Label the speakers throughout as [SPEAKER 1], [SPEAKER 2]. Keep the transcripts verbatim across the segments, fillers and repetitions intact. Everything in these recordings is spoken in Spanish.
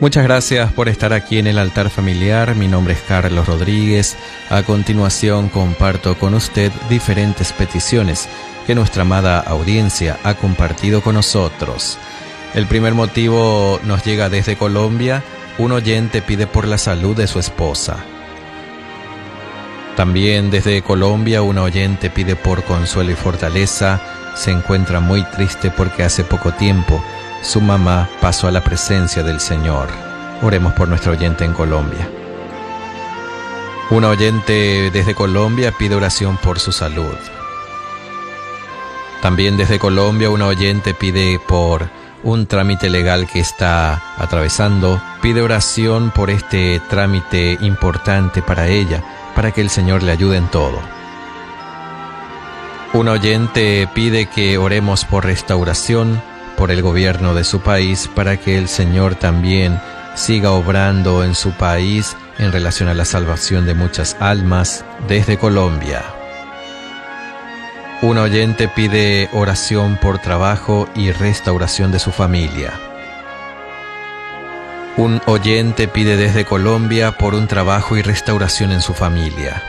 [SPEAKER 1] Muchas gracias por estar aquí en el altar familiar. Mi nombre es Carlos Rodríguez. A continuación comparto con usted diferentes peticiones que nuestra amada audiencia ha compartido con nosotros. El primer motivo nos llega desde Colombia. Un oyente pide por la salud de su esposa. También desde Colombia un oyente pide por consuelo y fortaleza. Se encuentra muy triste porque hace poco tiempo su mamá pasó a la presencia del Señor. Oremos por nuestro oyente en Colombia. Un oyente desde Colombia pide oración por su salud. También desde Colombia un oyente pide por un trámite legal que está atravesando. Pide oración por este trámite importante para ella, para que el Señor le ayude en todo. Un oyente pide que oremos por restauración, por el gobierno de su país, para que el Señor también siga obrando en su país en relación a la salvación de muchas almas desde Colombia. Un oyente pide oración por trabajo y restauración de su familia. Un oyente pide desde Colombia por un trabajo y restauración en su familia.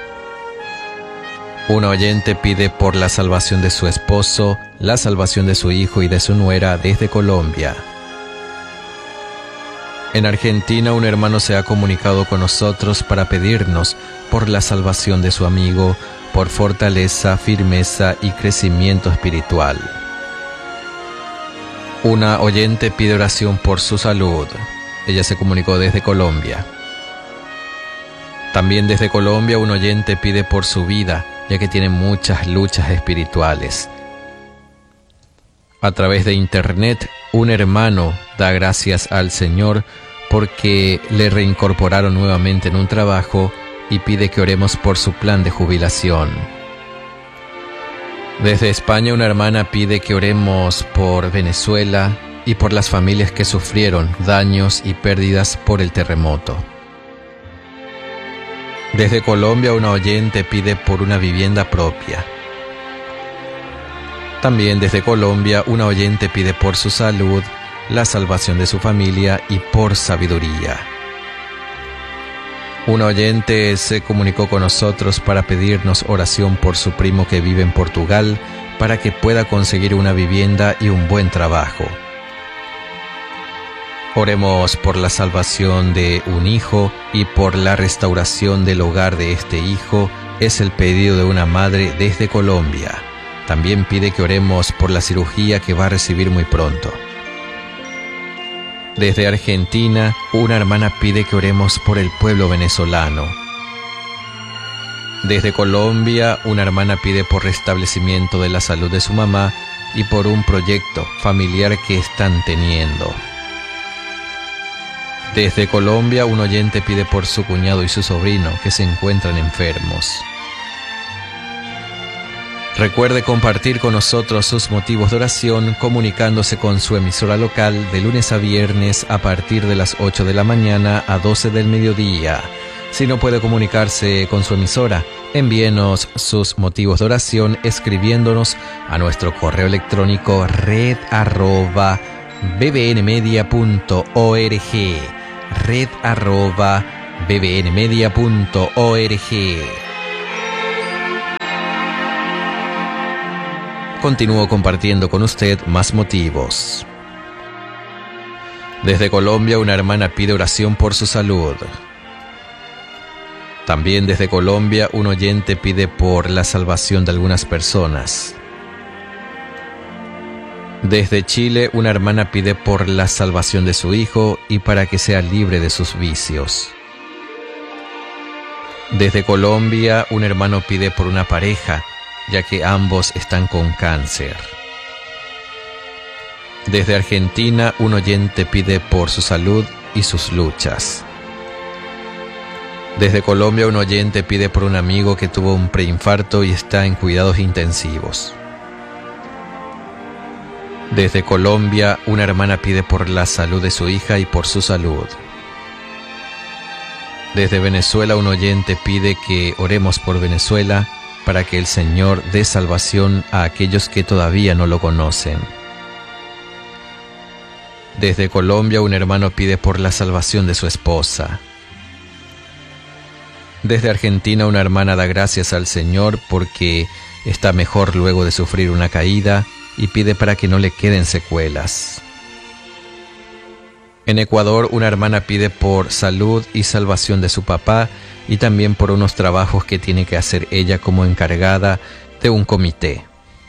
[SPEAKER 1] Un oyente pide por la salvación de su esposo, la salvación de su hijo y de su nuera desde Colombia. En Argentina, un hermano se ha comunicado con nosotros para pedirnos por la salvación de su amigo, por fortaleza, firmeza y crecimiento espiritual. Una oyente pide oración por su salud. Ella se comunicó desde Colombia. También desde Colombia, un oyente pide por su vida, ya que tiene muchas luchas espirituales. A través de internet, un hermano da gracias al Señor porque le reincorporaron nuevamente en un trabajo y pide que oremos por su plan de jubilación. Desde España, una hermana pide que oremos por Venezuela y por las familias que sufrieron daños y pérdidas por el terremoto. Desde Colombia, una oyente pide por una vivienda propia. También desde Colombia, una oyente pide por su salud, la salvación de su familia y por sabiduría. Un oyente se comunicó con nosotros para pedirnos oración por su primo que vive en Portugal, para que pueda conseguir una vivienda y un buen trabajo. Oremos por la salvación de un hijo y por la restauración del hogar de este hijo. Es el pedido de una madre desde Colombia. También pide que oremos por la cirugía que va a recibir muy pronto. Desde Argentina, una hermana pide que oremos por el pueblo venezolano. Desde Colombia, una hermana pide por restablecimiento de la salud de su mamá y por un proyecto familiar que están teniendo. Desde Colombia, un oyente pide por su cuñado y su sobrino que se encuentran enfermos. Recuerde compartir con nosotros sus motivos de oración comunicándose con su emisora local de lunes a viernes a partir de las ocho de la mañana a doce del mediodía. Si no puede comunicarse con su emisora, envíenos sus motivos de oración escribiéndonos a nuestro correo electrónico red arroba bbnmedia punto org. red arroba bbnmedia punto org. Continúo compartiendo con usted más motivos. Desde Colombia, una hermana pide oración por su salud. También desde Colombia, un oyente pide por la salvación de algunas personas. Desde Chile, una hermana pide por la salvación de su hijo y para que sea libre de sus vicios. Desde Colombia, un hermano pide por una pareja, ya que ambos están con cáncer. Desde Argentina, un oyente pide por su salud y sus luchas. Desde Colombia, un oyente pide por un amigo que tuvo un preinfarto y está en cuidados intensivos. Desde Colombia, una hermana pide por la salud de su hija y por su salud. Desde Venezuela, un oyente pide que oremos por Venezuela para que el Señor dé salvación a aquellos que todavía no lo conocen. Desde Colombia, un hermano pide por la salvación de su esposa. Desde Argentina, una hermana da gracias al Señor porque está mejor luego de sufrir una caída y pide para que no le queden secuelas. En Ecuador, una hermana pide por salud y salvación de su papá y también por unos trabajos que tiene que hacer ella como encargada de un comité.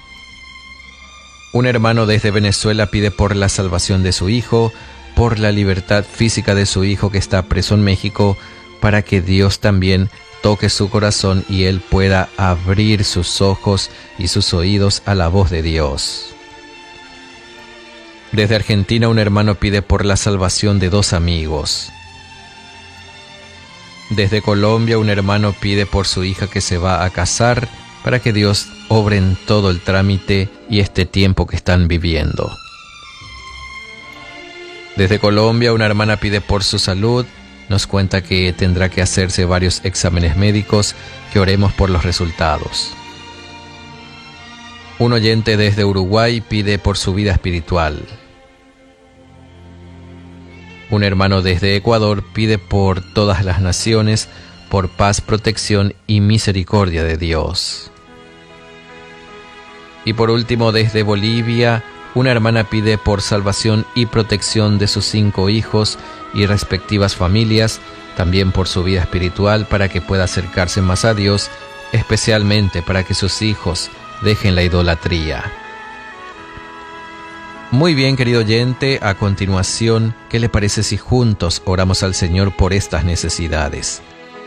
[SPEAKER 1] Un hermano desde Venezuela pide por la salvación de su hijo, por la libertad física de su hijo que está preso en México, para que Dios también toque su corazón y él pueda abrir sus ojos y sus oídos a la voz de Dios. Desde Argentina, un hermano pide por la salvación de dos amigos. Desde Colombia, un hermano pide por su hija que se va a casar, para que Dios obre en todo el trámite y este tiempo que están viviendo. Desde Colombia, una hermana pide por su salud, nos cuenta que tendrá que hacerse varios exámenes médicos, que oremos por los resultados. Un oyente desde Uruguay pide por su vida espiritual. Un hermano desde Ecuador pide por todas las naciones, por paz, protección y misericordia de Dios. Y por último, desde Bolivia, una hermana pide por salvación y protección de sus cinco hijos y respectivas familias, también por su vida espiritual para que pueda acercarse más a Dios, especialmente para que sus hijos dejen la idolatría. Muy bien, querido oyente, a continuación, ¿qué le parece si juntos oramos al Señor por estas necesidades?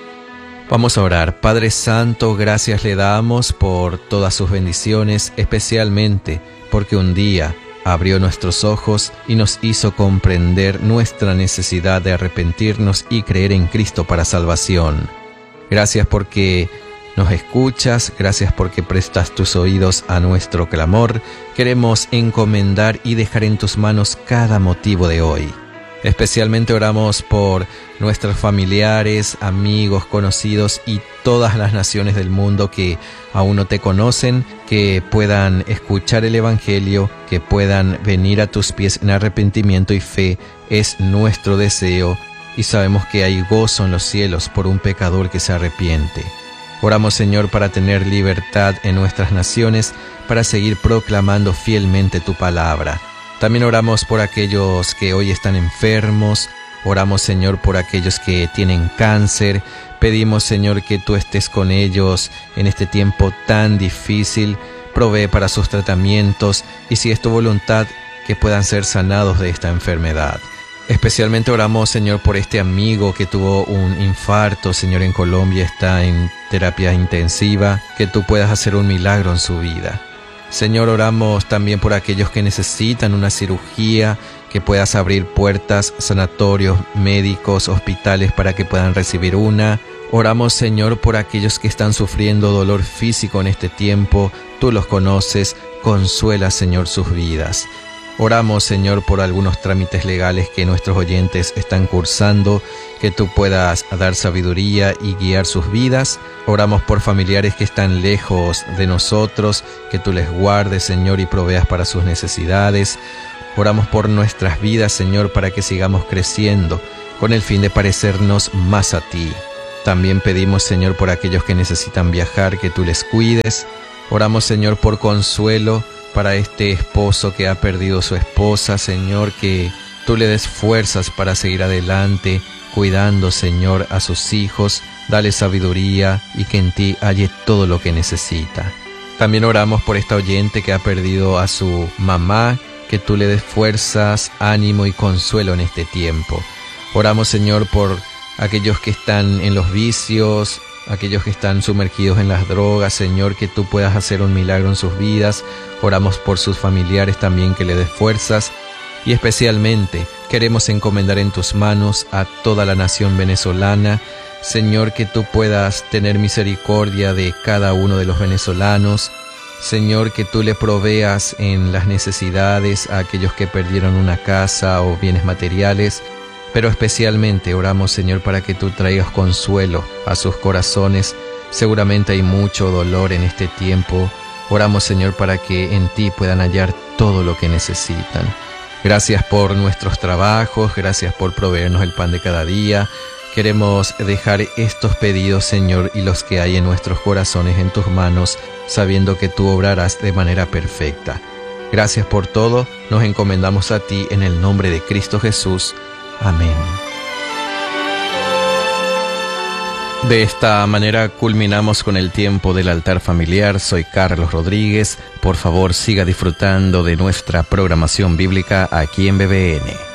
[SPEAKER 1] Vamos a orar. Padre Santo, gracias le damos por todas sus bendiciones, especialmente porque un día abrió nuestros ojos y nos hizo comprender nuestra necesidad de arrepentirnos y creer en Cristo para salvación. Gracias porque nos escuchas, gracias porque prestas tus oídos a nuestro clamor. Queremos encomendar y dejar en tus manos cada motivo de hoy. Especialmente oramos por nuestros familiares, amigos, conocidos y todas las naciones del mundo que aún no te conocen, que puedan escuchar el Evangelio, que puedan venir a tus pies en arrepentimiento y fe. Es nuestro deseo y sabemos que hay gozo en los cielos por un pecador que se arrepiente. Oramos, Señor, para tener libertad en nuestras naciones, para seguir proclamando fielmente tu palabra. También oramos por aquellos que hoy están enfermos. Oramos, Señor, por aquellos que tienen cáncer. Pedimos, Señor, que tú estés con ellos en este tiempo tan difícil. Provee para sus tratamientos y, si es tu voluntad, que puedan ser sanados de esta enfermedad. Especialmente oramos, Señor, por este amigo que tuvo un infarto, Señor, en Colombia, está en terapia intensiva, que tú puedas hacer un milagro en su vida. Señor, oramos también por aquellos que necesitan una cirugía, que puedas abrir puertas, sanatorios, médicos, hospitales para que puedan recibir una. Oramos, Señor, por aquellos que están sufriendo dolor físico en este tiempo. Tú los conoces, consuela, Señor, sus vidas. Oramos, Señor, por algunos trámites legales que nuestros oyentes están cursando, que tú puedas dar sabiduría y guiar sus vidas. Oramos por familiares que están lejos de nosotros, que tú les guardes, Señor, y proveas para sus necesidades. Oramos por nuestras vidas, Señor, para que sigamos creciendo, con el fin de parecernos más a ti. También pedimos, Señor, por aquellos que necesitan viajar, que tú les cuides. Oramos, Señor, por consuelo para este esposo que ha perdido su esposa, Señor, que tú le des fuerzas para seguir adelante, cuidando, Señor, a sus hijos. Dale sabiduría y que en ti halle todo lo que necesita. También oramos por esta oyente que ha perdido a su mamá, que tú le des fuerzas, ánimo y consuelo en este tiempo. Oramos, Señor, por aquellos que están en los vicios, aquellos que están sumergidos en las drogas, Señor, que tú puedas hacer un milagro en sus vidas. Oramos por sus familiares también, que le des fuerzas. Y especialmente queremos encomendar en tus manos a toda la nación venezolana. Señor, que tú puedas tener misericordia de cada uno de los venezolanos. Señor, que tú le proveas en las necesidades a aquellos que perdieron una casa o bienes materiales. Pero especialmente oramos, Señor, para que tú traigas consuelo a sus corazones. Seguramente hay mucho dolor en este tiempo. Oramos, Señor, para que en ti puedan hallar todo lo que necesitan. Gracias por nuestros trabajos, gracias por proveernos el pan de cada día. Queremos dejar estos pedidos, Señor, y los que hay en nuestros corazones en tus manos, sabiendo que tú obrarás de manera perfecta. Gracias por todo, nos encomendamos a ti en el nombre de Cristo Jesús. Amén. De esta manera culminamos con el tiempo del altar familiar. Soy Carlos Rodríguez. Por favor, siga disfrutando de nuestra programación bíblica aquí en B B N.